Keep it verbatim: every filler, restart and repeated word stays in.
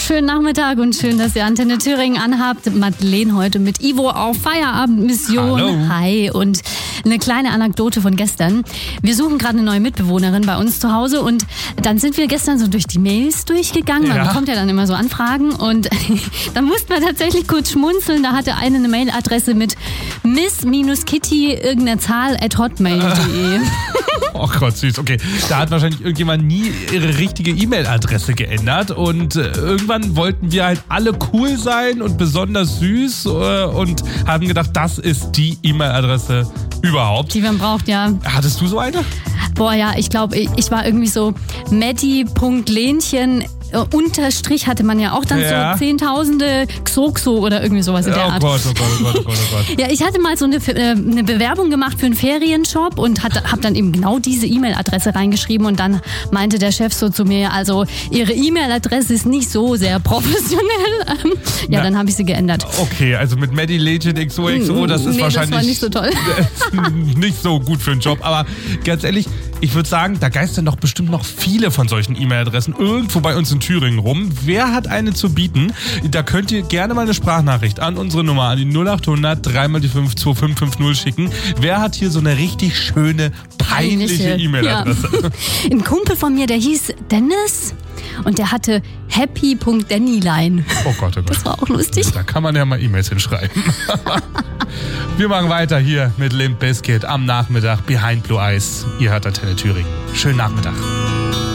schönen Nachmittag und schön, dass ihr Antenne Thüringen anhabt. Madeleine heute mit Ivo auf Feierabendmission. Hallo. Hi. Und eine kleine Anekdote von gestern. Wir suchen gerade eine neue Mitbewohnerin bei uns zu Hause und dann sind wir gestern so durch die Mails durchgegangen. Man Ja. bekommt ja dann immer so Anfragen und dann mussten wir tatsächlich kurz schmunzeln. Da hatte eine eine Mailadresse mit miss-kitty irgendeine Zahl at hotmail punkt de. Oh Gott, süß. Okay, da hat wahrscheinlich irgendjemand nie ihre richtige E-Mail-Adresse geändert und äh, irgendwann wollten wir halt alle cool sein und besonders süß äh, und haben gedacht, das ist die E-Mail-Adresse überhaupt. Die man braucht, ja. Hattest du so eine? Boah, ja, ich glaube, ich, ich war irgendwie so Matti.Lenchen. Äh, Unterstrich hatte man ja auch dann Ja. so Zehntausende Xoxo oder irgendwie sowas in der Oh Art. Gott, oh Gott, oh Gott, oh Gott, oh Gott. Ja, ich hatte mal so eine, äh, eine Bewerbung gemacht für einen Ferienshop und habe dann eben genau diese E-Mail-Adresse reingeschrieben und dann meinte der Chef so zu mir, also Ihre E-Mail-Adresse ist nicht so sehr professionell. Ähm, ja, Na. dann habe ich sie geändert. Okay, also mit Maddie Legend X O X O, das ist Nee, das wahrscheinlich war nicht so toll. nicht so gut für einen Job. Aber ganz ehrlich, ich würde sagen, da geistern doch bestimmt noch viele von solchen E-Mail-Adressen irgendwo bei uns in Thüringen rum. Wer hat eine zu bieten? Da könnt ihr gerne mal eine Sprachnachricht an unsere Nummer, an die null acht hundert drei mal die fünf zwei fünf fünf null schicken. Wer hat hier so eine richtig schöne, peinliche Peinliche, E-Mail-Adresse? Ja. Ein Kumpel von mir, der hieß Dennis und der hatte happy.dennyline. Oh Gott, oh Gott. Das war auch lustig. Da kann man ja mal E-Mails hinschreiben. Wir machen weiter hier mit Limp Bizkit am Nachmittag Behind Blue Eyes. Ihr hört Antenne Thüringen. Schönen Nachmittag.